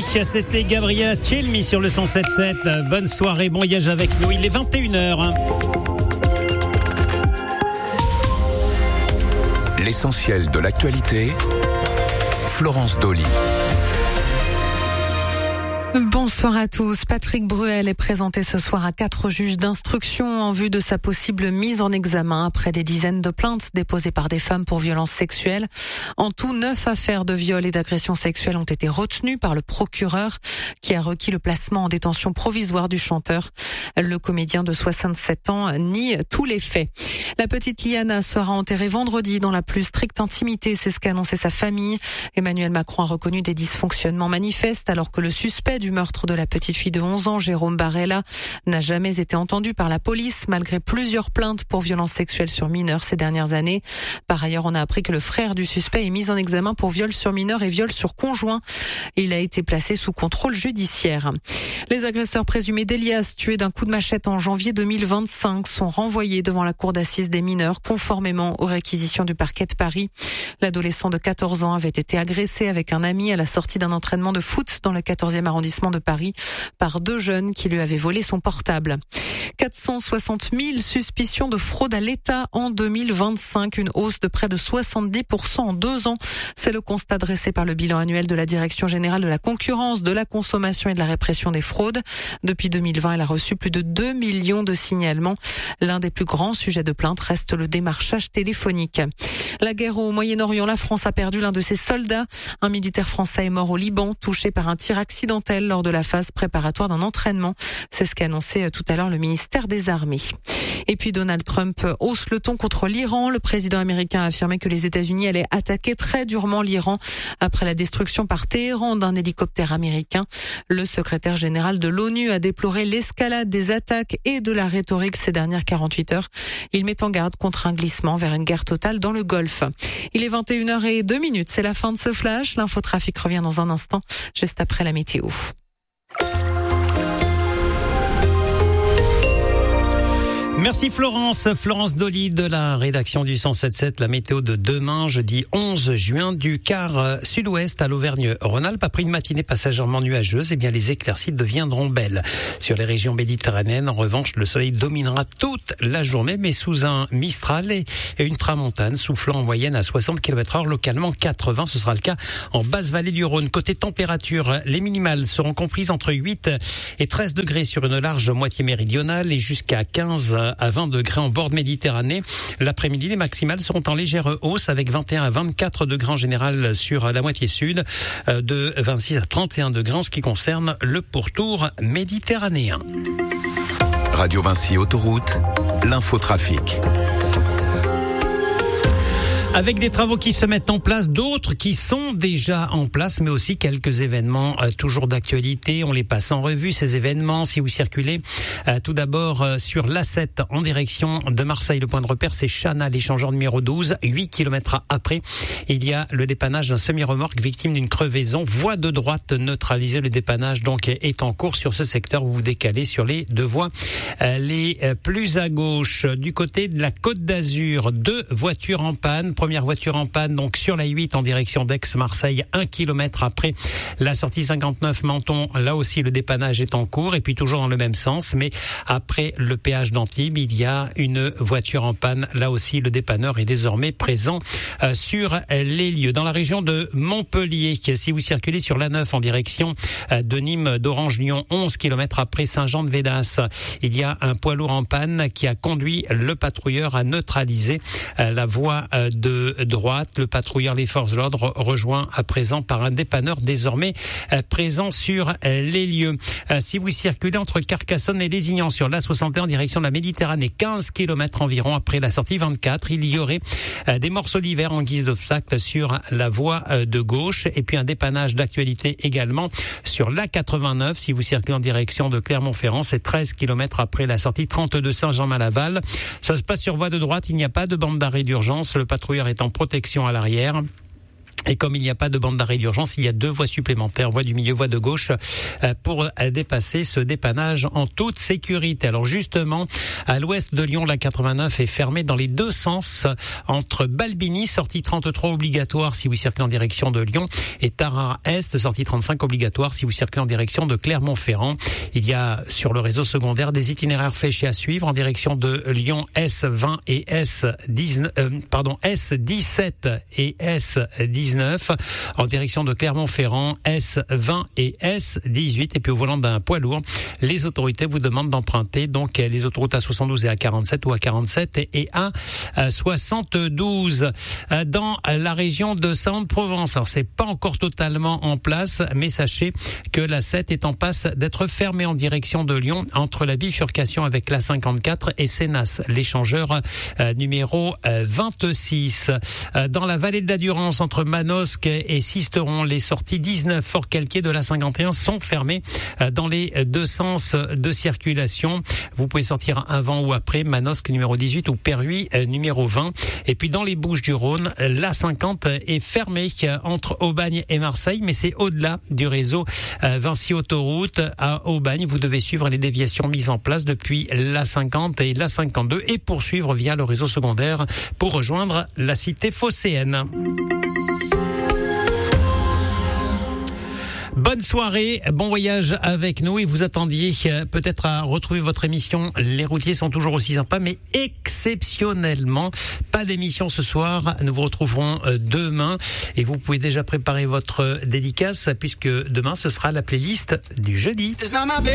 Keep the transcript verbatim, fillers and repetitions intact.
Lucie, c'était Gabriella Cilmi sur le cent sept sept. Bonne soirée, bon voyage avec nous. Il est vingt et une heures. L'essentiel de l'actualité, Florence Dolly. Bonsoir à tous. Patrick Bruel est présenté ce soir à quatre juges d'instruction en vue de sa possible mise en examen après des dizaines de plaintes déposées par des femmes pour violences sexuelles. En tout, neuf affaires de viol et d'agression sexuelle ont été retenues par le procureur qui a requis le placement en détention provisoire du chanteur. Le comédien de soixante-sept ans nie tous les faits. La petite Liana sera enterrée vendredi dans la plus stricte intimité, c'est ce qu'a annoncé sa famille. Emmanuel Macron a reconnu des dysfonctionnements manifestes alors que le suspect du meurtre de la petite fille de onze ans, Jérôme Barella, n'a jamais été entendu par la police malgré plusieurs plaintes pour violences sexuelles sur mineurs ces dernières années. Par ailleurs, on a appris que le frère du suspect est mis en examen pour viol sur mineur et viol sur conjoint. Il a été placé sous contrôle judiciaire. Les agresseurs présumés d'Elias, tués d'un coup de machette en janvier deux mille vingt-cinq, sont renvoyés devant la cour d'assises des mineurs conformément aux réquisitions du parquet de Paris. L'adolescent de quatorze ans avait été agressé avec un ami à la sortie d'un entraînement de foot dans le quatorzième arrondissement de Paris par deux jeunes qui lui avaient volé son portable. quatre cent soixante mille suspicions de fraude à l'État en deux mille vingt-cinq, une hausse de près de soixante-dix pour cent en deux ans. C'est le constat dressé par le bilan annuel de la Direction générale de la concurrence, de la consommation et de la répression des fraudes. Depuis deux mille vingt, elle a reçu plus de deux millions de signalements. L'un des plus grands sujets de plainte reste le démarchage téléphonique. La guerre au Moyen-Orient, la France a perdu l'un de ses soldats. Un militaire français est mort au Liban, touché par un tir accidentel lors de la phase préparatoire d'un entraînement. C'est ce qu'a annoncé tout à l'heure le ministère des Armées. Et puis Donald Trump hausse le ton contre l'Iran. Le président américain a affirmé que les États-Unis allaient attaquer très durement l'Iran après la destruction par Téhéran d'un hélicoptère américain. Le secrétaire général de l'ONU a déploré l'escalade des attaques et de la rhétorique ces dernières quarante-huit heures. Il met en garde contre un glissement vers une guerre totale dans le Golfe. Il est vingt et une heures zéro deux minutes. C'est la fin de ce flash. L'infotrafic revient dans un instant, juste après la météo. Merci Florence, Florence Dolly de la rédaction du cent sept sept. La météo de demain, jeudi onze juin, du quart sud-ouest à l'Auvergne-Rhône-Alpes. Après une matinée passagèrement nuageuse, eh bien les éclaircies deviendront belles. Sur les régions méditerranéennes, en revanche, le soleil dominera toute la journée, mais sous un mistral et une tramontane soufflant en moyenne à soixante kilomètres heure, localement quatre-vingts. Ce sera le cas en basse vallée du Rhône. Côté température, les minimales seront comprises entre huit et treize degrés sur une large moitié méridionale et jusqu'à quinze à vingt degrés en bord de Méditerranée. L'après-midi, les maximales seront en légère hausse avec vingt et un à vingt-quatre degrés en général sur la moitié sud, de vingt-six à trente et un degrés en ce qui concerne le pourtour méditerranéen. Radio Vinci Autoroute, l'infotrafic. Avec des travaux qui se mettent en place, d'autres qui sont déjà en place, mais aussi quelques événements euh, toujours d'actualité. On les passe en revue, ces événements. Si vous circulez, euh, tout d'abord euh, sur l'A sept en direction de Marseille, le point de repère, c'est Chana, l'échangeur numéro douze. huit kilomètres après, il y a le dépannage d'un semi-remorque victime d'une crevaison. Voie de droite neutralisée. Le dépannage donc est en cours sur ce secteur. Vous vous décalez sur les deux voies euh, les euh, plus à gauche. Du côté de la Côte d'Azur, deux voitures en panne. Première voiture en panne, donc sur la huit en direction d'Aix-Marseille, un kilomètre après la sortie cinquante-neuf Menton. Là aussi, le dépannage est en cours et puis toujours dans le même sens, mais après le péage d'Antibes, il y a une voiture en panne. Là aussi, le dépanneur est désormais présent euh, sur les lieux. Dans la région de Montpellier, si vous circulez sur l'A neuf en direction euh, de Nîmes, d'Orange-Lyon, onze kilomètres après Saint-Jean-de-Védas, il y a un poids lourd en panne qui a conduit le patrouilleur à neutraliser euh, la voie euh, de de droite. Le patrouilleur, les forces de l'ordre, rejoint à présent par un dépanneur désormais euh, présent sur euh, les lieux. Euh, si vous circulez entre Carcassonne et Lézignan sur l'A soixante et un en direction de la Méditerranée, quinze kilomètres environ après la sortie vingt-quatre, il y aurait euh, des morceaux d'hiver en guise d'obstacle sur la voie euh, de gauche et puis un dépannage d'actualité également sur l'A quatre-vingt-neuf. Si vous circulez en direction de Clermont-Ferrand, c'est treize kilomètres après la sortie trente-deux Saint-Jean-Malaval. Ça se passe sur voie de droite, il n'y a pas de bande d'arrêt d'urgence. Le patrouilleur est en protection à l'arrière. Et comme il n'y a pas de bande d'arrêt d'urgence, il y a deux voies supplémentaires, voie du milieu, voie de gauche, pour dépasser ce dépannage en toute sécurité. Alors justement, à l'ouest de Lyon, la quatre-vingt-neuf est fermée dans les deux sens entre Balbini, sortie trente-trois obligatoire si vous circulez en direction de Lyon, et Tarare Est, sortie trente-cinq obligatoire si vous circulez en direction de Clermont-Ferrand. Il y a sur le réseau secondaire des itinéraires fléchés à suivre en direction de Lyon S vingt et S dix-neuf, euh, pardon, S dix-sept et S dix-neuf. En direction de Clermont-Ferrand, S vingt et S dix-huit. Et puis au volant d'un poids lourd, les autorités vous demandent d'emprunter donc les autoroutes A soixante-douze et A quarante-sept ou A quarante-sept et A soixante-douze. Dans la région de Salon-de-Provence, alors c'est pas encore totalement en place, mais sachez que la sept est en passe d'être fermée en direction de Lyon entre la bifurcation avec la cinquante-quatre et Sénas, l'échangeur euh, numéro euh, vingt-six. Euh, dans la vallée de la Durance, entre Manosque et Sisteron, les sorties dix-neuf Fort-Calquier de la cinquante et un sont fermées dans les deux sens de circulation. Vous pouvez sortir avant ou après Manosque numéro dix-huit ou Perruy numéro vingt. Et puis dans les Bouches-du-Rhône, la cinquante est fermée entre Aubagne et Marseille, mais c'est au-delà du réseau Vinci Autoroute. À Aubagne, vous devez suivre les déviations mises en place depuis la cinquante et la cinquante-deux et poursuivre via le réseau secondaire pour rejoindre la cité phocéenne. Bonne soirée, bon voyage avec nous et vous attendiez peut-être à retrouver votre émission. Les routiers sont toujours aussi sympas, mais exceptionnellement, pas d'émission ce soir. Nous vous retrouverons demain et vous pouvez déjà préparer votre dédicace puisque demain ce sera la playlist du jeudi.